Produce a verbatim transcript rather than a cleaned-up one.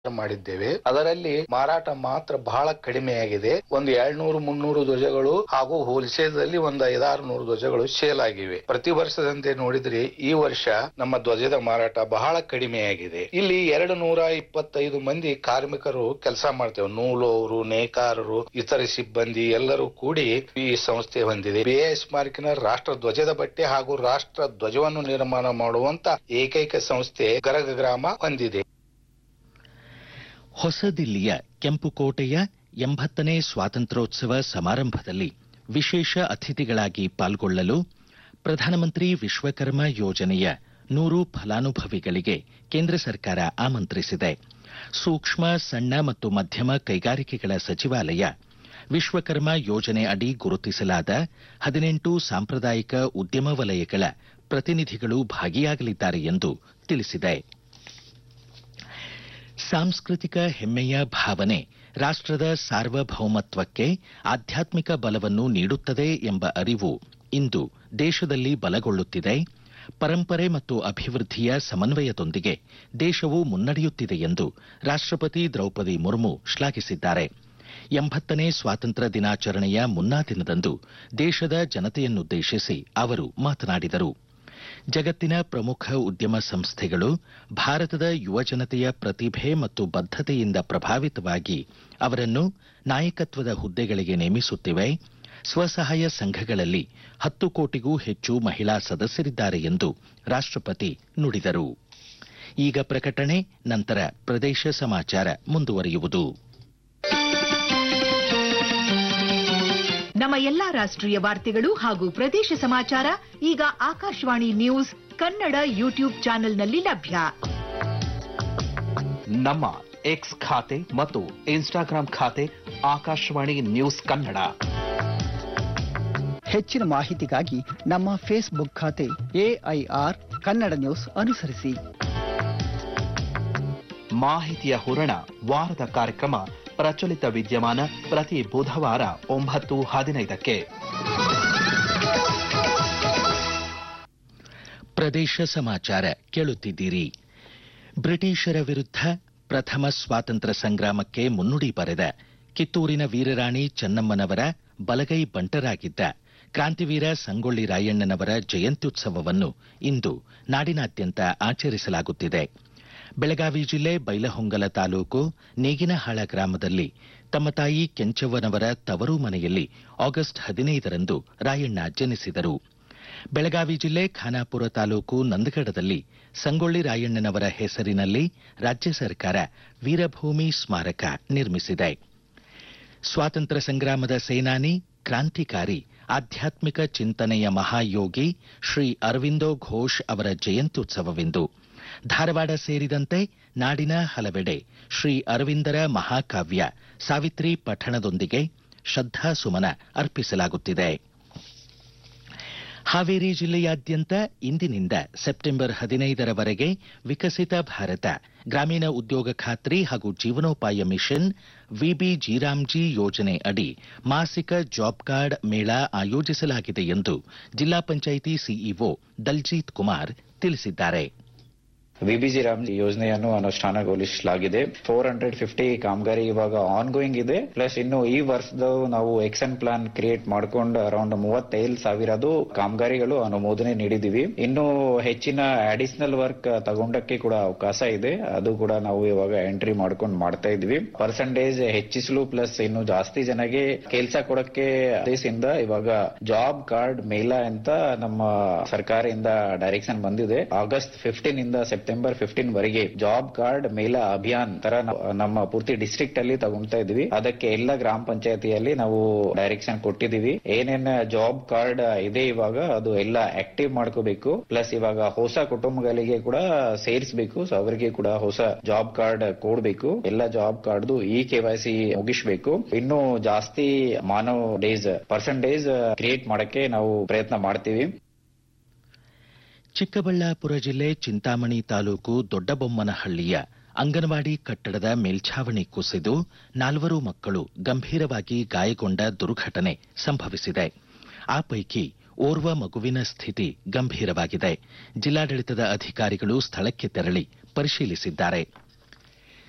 ಮಾಡಿದ್ದೇವೆ. ಅದರಲ್ಲಿ ಮಾರಾಟ ಮಾತ್ರ ಬಹಳ ಕಡಿಮೆಯಾಗಿದೆ. ಒಂದು ಏಳ್ನೂರು ಮುನ್ನೂರು ಧ್ವಜಗಳು ಹಾಗೂ ಹೋಲ್ಸೇಲ್ದಲ್ಲಿ ಒಂದು ಐದಾರು ನೂರು ಧ್ವಜಗಳು ಸೇಲ್ ಆಗಿವೆ. ಪ್ರತಿ ವರ್ಷದಂತೆ ನೋಡಿದ್ರೆ ಈ ವರ್ಷ ನಮ್ಮ ಧ್ವಜದ ಮಾರಾಟ ಬಹಳ ಕಡಿಮೆಯಾಗಿದೆ. ಇಲ್ಲಿ ಎರಡು ನೂರ ಇಪ್ಪತ್ತೈದು ಮಂದಿ ಕಾರ್ಮಿಕರು ಕೆಲಸ ಮಾಡ್ತೇವೆ. ನೂಲೋರು, ನೇಕಾರರು, ಇತರ ಸಿಬ್ಬಂದಿ ಎಲ್ಲರೂ ಕೂಡಿ ಈ ಸಂಸ್ಥೆ ಹೊಂದಿದೆ. ಬಿಎಎಸ್ ಮಾರ್ಕಿನ ರಾಷ್ಟ್ರ ಧ್ವಜದ ಬಟ್ಟೆ ಹಾಗೂ ರಾಷ್ಟ್ರ ಧ್ವಜವನ್ನು ನಿರ್ಮಾಣ ಮಾಡುವಂತ ಏಕೈಕ ಸಂಸ್ಥೆ ಗರಗ ಗ್ರಾಮ ಹೊಂದಿದೆ. ಹೊಸದಿಲ್ಲಿಯ ಕೆಂಪುಕೋಟೆಯ ಎಂಬತ್ತನೇ ಸ್ವಾತಂತ್ರ್ಯೋತ್ಸವ ಸಮಾರಂಭದಲ್ಲಿ ವಿಶೇಷ ಅತಿಥಿಗಳಾಗಿ ಪಾಲ್ಗೊಳ್ಳಲು ಪ್ರಧಾನಮಂತ್ರಿ ವಿಶ್ವಕರ್ಮ ಯೋಜನೆಯ ನೂರು ಫಲಾನುಭವಿಗಳಿಗೆ ಕೇಂದ್ರ ಸರ್ಕಾರ ಆಮಂತ್ರಿಸಿದೆ. ಸೂಕ್ಷ್ಮ, ಸಣ್ಣ ಮತ್ತು ಮಧ್ಯಮ ಕೈಗಾರಿಕೆಗಳ ಸಚಿವಾಲಯ ವಿಶ್ವಕರ್ಮ ಯೋಜನೆ ಅಡಿ ಗುರುತಿಸಲಾದ ಹದಿನೆಂಟು ಸಾಂಪ್ರದಾಯಿಕ ಉದ್ಯಮ ವಲಯಗಳ ಪ್ರತಿನಿಧಿಗಳು ಭಾಗಿಯಾಗಲಿದ್ದಾರೆ ಎಂದು ತಿಳಿಸಿದೆ. ಸಾಂಸ್ಕೃತಿಕ ಹೆಮ್ಮೆಯ ಭಾವನೆ ರಾಷ್ಟ್ರದ ಸಾರ್ವಭೌಮತ್ವಕ್ಕೆ ಆಧ್ಯಾತ್ಮಿಕ ಬಲವನ್ನು ನೀಡುತ್ತದೆ ಎಂಬ ಅರಿವು ಇಂದು ದೇಶದಲ್ಲಿ ಬಲಗೊಳ್ಳುತ್ತಿದೆ. ಪರಂಪರೆ ಮತ್ತು ಅಭಿವೃದ್ಧಿಯ ಸಮನ್ವಯದೊಂದಿಗೆ ದೇಶವು ಮುನ್ನಡೆಯುತ್ತಿದೆ ಎಂದು ರಾಷ್ಟ್ರಪತಿ ದ್ರೌಪದಿ ಮುರ್ಮು ಶ್ಲಾಘಿಸಿದ್ದಾರೆ. ಎಂಬತ್ತನೇ ಸ್ವಾತಂತ್ರ್ಯ ದಿನಾಚರಣೆಯ ಮುನ್ನಾ ದಿನದಂದು ದೇಶದ ಜನತೆಯನ್ನುದ್ದೇಶಿಸಿ ಅವರು ಮಾತನಾಡಿದರು. ಜಗತ್ತಿನ ಪ್ರಮುಖ ಉದ್ಯಮ ಸಂಸ್ಥೆಗಳು ಭಾರತದ ಯುವಜನತೆಯ ಪ್ರತಿಭೆ ಮತ್ತು ಬದ್ಧತೆಯಿಂದ ಪ್ರಭಾವಿತವಾಗಿ ಅವರನ್ನು ನಾಯಕತ್ವದ ಹುದ್ದೆಗಳಿಗೆ ನೇಮಿಸುತ್ತಿವೆ. ಸ್ವಸಹಾಯ ಸಂಘಗಳಲ್ಲಿ ಹತ್ತು ಕೋಟಿಗೂ ಹೆಚ್ಚು ಮಹಿಳಾ ಸದಸ್ಯರಿದ್ದಾರೆ ಎಂದು ರಾಷ್ಟ್ರಪತಿ ನುಡಿದರು. ಈಗ ಪ್ರಕಟಣೆ, ನಂತರ ಪ್ರದೇಶ ಸಮಾಚಾರ ಮುಂದುವರಿಯುವುದು. ನಮ್ಮ ಎಲ್ಲಾ ರಾಷ್ಟ್ರೀಯ ವಾರ್ತೆಗಳು ಹಾಗೂ ಪ್ರದೇಶ ಸಮಾಚಾರ ಈಗ ಆಕಾಶವಾಣಿ ನ್ಯೂಸ್ ಕನ್ನಡ ಯೂಟ್ಯೂಬ್ ಚಾನೆಲ್ನಲ್ಲಿ ಲಭ್ಯ. ನಮ್ಮ ಎಕ್ಸ್ ಖಾತೆ ಮತ್ತು ಇನ್ಸ್ಟಾಗ್ರಾಂ ಖಾತೆ ಆಕಾಶವಾಣಿ ನ್ಯೂಸ್ ಕನ್ನಡ. ಹೆಚ್ಚಿನ ಮಾಹಿತಿಗಾಗಿ ನಮ್ಮ ಫೇಸ್ಬುಕ್ ಖಾತೆ ಎಐಆರ್ ಕನ್ನಡ ನ್ಯೂಸ್ ಅನುಸರಿಸಿ. ಮಾಹಿತಿಯ ಹೂರಣ ವಾರದ ಕಾರ್ಯಕ್ರಮ ಪ್ರಚಲಿತ ವಿದ್ಯಮಾನ ಪ್ರತಿ ಬುಧವಾರ ಒಂಬತ್ತು ಹದಿನೈದಕ್ಕೆ. ಪ್ರದೇಶ ಸಮಾಚಾರ ಕೇಳುತ್ತಿದ್ದೀರಿ. ಬ್ರಿಟಿಷರ ವಿರುದ್ಧ ಪ್ರಥಮ ಸ್ವಾತಂತ್ರ್ಯ ಸಂಗ್ರಾಮಕ್ಕೆ ಮುನ್ನುಡಿ ಬರೆದ ಕಿತ್ತೂರಿನ ವೀರರಾಣಿ ಚೆನ್ನಮ್ಮನವರ ಬಲಗೈ ಬಂಟರಾಗಿದ್ದ ಕ್ರಾಂತಿವೀರ ಸಂಗೊಳ್ಳಿ ರಾಯಣ್ಣನವರ ಜಯಂತ್ಯುತ್ಸವವನ್ನು ಇಂದು ನಾಡಿನಾದ್ಯಂತ ಆಚರಿಸಲಾಗುತ್ತಿದೆ. ಬೆಳಗಾವಿ ಜಿಲ್ಲೆ ಬೈಲಹೊಂಗಲ ತಾಲೂಕು ನೇಗಿನಹಾಳ ಗ್ರಾಮದಲ್ಲಿ ತಮ್ಮ ತಾಯಿ ಕೆಂಚವ್ವನವರ ತವರು ಮನೆಯಲ್ಲಿ ಆಗಸ್ಟ್ ಹದಿನೈದರಂದು ರಾಯಣ್ಣ ಜನಿಸಿದರು. ಬೆಳಗಾವಿ ಜಿಲ್ಲೆ ಖಾನಾಪುರ ತಾಲೂಕು ನಂದಗಡದಲ್ಲಿ ಸಂಗೊಳ್ಳಿ ರಾಯಣ್ಣನವರ ಹೆಸರಿನಲ್ಲಿ ರಾಜ್ಯ ಸರ್ಕಾರ ವೀರಭೂಮಿ ಸ್ಮಾರಕ ನಿರ್ಮಿಸಿದೆ. ಸ್ವಾತಂತ್ರ್ಯ ಸಂಗ್ರಾಮದ ಸೇನಾನಿ, ಕ್ರಾಂತಿಕಾರಿ, ಆಧ್ಯಾತ್ಮಿಕ ಚಿಂತನೆಯ ಮಹಾಯೋಗಿ ಶ್ರೀ ಅರವಿಂದೋ ಘೋಷ್ ಅವರ ಜಯಂತ್ಯುತ್ಸವವಿಂದು ಧಾರವಾಡ ಸೇರಿದಂತೆ ನಾಡಿನ ಹಲವೆಡೆ ಶ್ರೀ ಅರವಿಂದರ ಮಹಾಕಾವ್ಯ ಸಾವಿತ್ರಿ ಪಠಣದೊಂದಿಗೆ ಶ್ರದ್ಧಾಸುಮನ ಅರ್ಪಿಸಲಾಗುತ್ತಿದೆ. ಹಾವೇರಿ ಜಿಲ್ಲೆಯಾದ್ಯಂತ ಇಂದಿನಿಂದ ಸೆಪ್ಟೆಂಬರ್ ಹದಿನೈದರವರೆಗೆ ವಿಕಸಿತ ಭಾರತ ಗ್ರಾಮೀಣ ಉದ್ಯೋಗ ಖಾತ್ರಿ ಹಾಗೂ ಜೀವನೋಪಾಯ ಮಿಷನ್ ವಿಬಿಜಿರಾಮ್ಜಿ ಯೋಜನೆ ಅಡಿ ಮಾಸಿಕ ಜಾಬ್ ಕಾರ್ಡ್ ಮೇಳ ಆಯೋಜಿಸಲಾಗಿದೆ ಎಂದು ಜಿಲ್ಲಾ ಪಂಚಾಯಿತಿ ಸಿಇಒ ದಲ್ಜೀತ್ ಕುಮಾರ್ ತಿಳಿಸಿದ್ದಾರೆ. ವಿಬಿಜಿ ರಾಮ್ ಯೋಜನೆಯನ್ನು ಅನುಷ್ಠಾನಗೊಳಿಸಲಾಗಿದೆ. ಫೋರ್ ಹಂಡ್ರೆಡ್ ಫಿಫ್ಟಿ ಕಾಮಗಾರಿ ಇವಾಗ ಆನ್ ಗೋಯಿಂಗ್ ಇದೆ. ಪ್ಲಸ್ ಇನ್ನು ಈ ವರ್ಷದ ನಾವು ಎಕ್ಷನ್ ಪ್ಲಾನ್ ಕ್ರಿಯೇಟ್ ಮಾಡ್ಕೊಂಡು ಅರೌಂಡ್ ಮೂವತ್ತೈದು ಸಾವಿರದು ಕಾಮಗಾರಿಗಳು ಅನುಮೋದನೆ ನೀಡಿದೀವಿ. ಇನ್ನು ಹೆಚ್ಚಿನ ಅಡಿಷನಲ್ ವರ್ಕ್ ತಗೊಂಡಕ್ಕೆ ಕೂಡ ಅವಕಾಶ ಇದೆ. ಅದು ಕೂಡ ನಾವು ಇವಾಗ ಎಂಟ್ರಿ ಮಾಡ್ಕೊಂಡು ಮಾಡ್ತಾ ಇದ್ವಿ. ಪರ್ಸೆಂಟೇಜ್ ಹೆಚ್ಚಿಸಲು ಪ್ಲಸ್ ಇನ್ನು ಜಾಸ್ತಿ ಜನಗೆ ಕೆಲಸ ಕೊಡಕ್ಕೆ ದೇಶದಿಂದ ಇವಾಗ ಜಾಬ್ ಕಾರ್ಡ್ ಮೇಳ ಅಂತ ನಮ್ಮ ಸರ್ಕಾರದಿಂದ ಡೈರೆಕ್ಷನ್ ಬಂದಿದೆ. ಆಗಸ್ಟ್ ಫಿಫ್ಟೀನ್ ಇಂದ ಸೆಪ್ಟೆಂಬರ್ ಫಿಫ್ಟೀನ್ ವರೆಗೆ ಜಾಬ್ ಕಾರ್ಡ್ ಮೇಳ ಅಭಿಯಾನ್ ತರ ನಮ್ಮ ಪೂರ್ತಿ ಡಿಸ್ಟ್ರಿಕ್ಟ್ ಅಲ್ಲಿ ತಗೊಂತಾ ಇದೀವಿ. ಅದಕ್ಕೆ ಎಲ್ಲ ಗ್ರಾಮ ಪಂಚಾಯತಿಯಲ್ಲಿ ನಾವು ಡೈರೆಕ್ಷನ್ ಕೊಟ್ಟಿದೀವಿ. ಏನೇನ್ ಜಾಬ್ ಕಾರ್ಡ್ ಇದೆ ಇವಾಗ ಅದು ಎಲ್ಲ ಆಕ್ಟಿವ್ ಮಾಡ್ಕೋಬೇಕು. ಪ್ಲಸ್ ಇವಾಗ ಹೊಸ ಕುಟುಂಬಗಳಿಗೆ ಕೂಡ ಸೇರಿಸಬೇಕು. ಸೊ ಅವರಿಗೆ ಕೂಡ ಹೊಸ ಜಾಬ್ ಕಾರ್ಡ್ ಕೊಡಬೇಕು. ಎಲ್ಲ ಜಾಬ್ ಕಾರ್ಡ್ ಇ ಕೆವೈಸಿ ಮುಗಿಸ್ಬೇಕು. ಇನ್ನು ಜಾಸ್ತಿ ಮಾನವ್ ಡೇಸ್ ಪರ್ಸೆಂಟೇಜ್ ಕ್ರಿಯೇಟ್ ಮಾಡಕ್ಕೆ ನಾವು ಪ್ರಯತ್ನ ಮಾಡ್ತೀವಿ. ಚಿಕ್ಕಬಳ್ಳಾಪುರ ಜಿಲ್ಲೆ ಚಿಂತಾಮಣಿ ತಾಲೂಕು ದೊಡ್ಡಬೊಮ್ಮನಹಳ್ಳಿಯ ಅಂಗನವಾಡಿ ಕಟ್ಟಡದ ಮೇಲ್ಛಾವಣಿ ಕುಸಿದು ನಾಲ್ವರು ಮಕ್ಕಳು ಗಂಭೀರವಾಗಿ ಗಾಯಗೊಂಡ ದುರ್ಘಟನೆ ಸಂಭವಿಸಿದೆ. ಆ ಪೈಕಿ ಓರ್ವ ಮಗುವಿನ ಸ್ಥಿತಿ ಗಂಭೀರವಾಗಿದೆ. ಜಿಲ್ಲಾಡಳಿತದ ಅಧಿಕಾರಿಗಳು ಸ್ಥಳಕ್ಕೆ ತೆರಳಿ ಪರಿಶೀಲಿಸಿದ್ದಾರೆ.